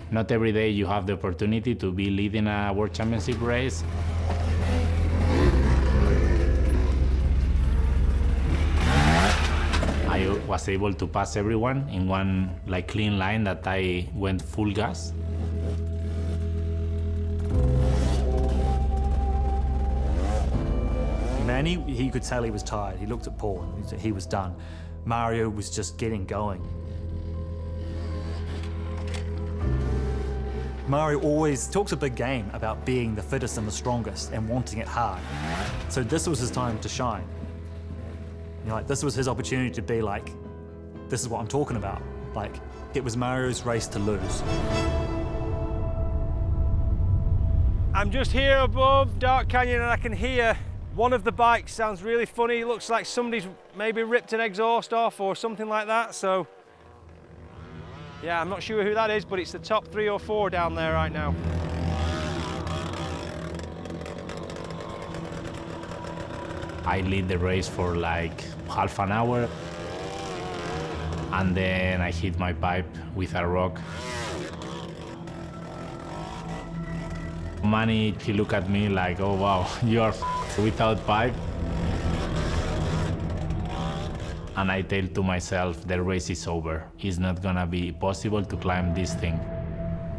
Not every day you have the opportunity to be leading a World Championship race. I was able to pass everyone in one clean line that I went full gas. Manny, he could tell he was tired. He looked at Paul and he was done. Mario was just getting going. Mario always talks a big game about being the fittest and the strongest and wanting it hard. So this was his time to shine. This was his opportunity to be like, this is what I'm talking about. It was Mario's race to lose. I'm just here above Dark Canyon and I can hear one of the bikes sounds really funny. It looks like somebody's maybe ripped an exhaust off or something like that. So, yeah, I'm not sure who that is, but it's the top 3 or 4 down there right now. I lead the race for half an hour, and then I hit my pipe with a rock. Manny, he looked at me like, oh wow, you are without pipe. And I tell to myself, the race is over. It's not gonna be possible to climb this thing.